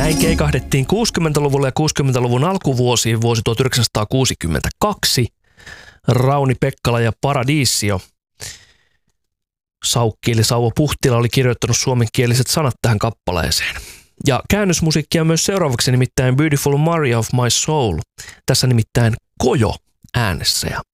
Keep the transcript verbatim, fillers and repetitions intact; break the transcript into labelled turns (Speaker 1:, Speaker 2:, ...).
Speaker 1: Näin keikahdettiin kuusikymmentäluvulla ja kuusikymmentäluvun alkuvuosiin vuosi tuhatyhdeksänsataakuusikymmentäkaksi. Rauni Pekkala ja Paradiisio. Saukki eli Sauvo Puhtila oli kirjoittanut suomenkieliset sanat tähän kappaleeseen. Ja käännösmusiikkia myös seuraavaksi, nimittäin Beautiful Maria of My Soul. Tässä nimittäin Kojo äänessä. Ja